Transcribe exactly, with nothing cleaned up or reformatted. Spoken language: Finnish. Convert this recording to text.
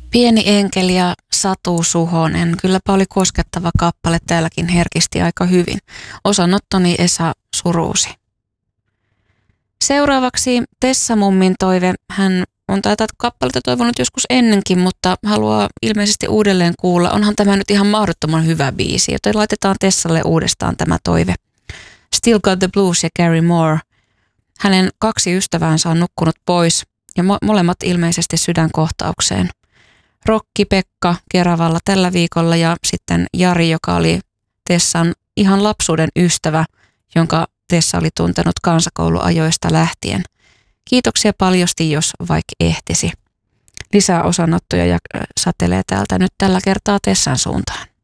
Pieni enkeli ja Satu Suhonen. Kylläpä oli koskettava kappale, täälläkin herkisti aika hyvin. Osanottoni Esa Suruusi. Seuraavaksi Tessa Mummin toive. Hän on tätä kappaletta toivonut joskus ennenkin, mutta haluaa ilmeisesti uudelleen kuulla. Onhan tämä nyt ihan mahdottoman hyvä biisi, joten laitetaan Tessalle uudestaan tämä toive. Still Got the Blues ja Gary Moore. Hänen kaksi ystäväänsä on nukkunut pois ja mo- molemmat ilmeisesti sydänkohtaukseen. Rokki Pekka Keravalla tällä viikolla ja sitten Jari, joka oli Tessan ihan lapsuuden ystävä, jonka Tessa oli tuntenut kansakouluajoista lähtien. Kiitoksia paljosti, jos vaikka ehtisi. Lisää osanottoja ja satelee täältä nyt tällä kertaa Tessan suuntaan.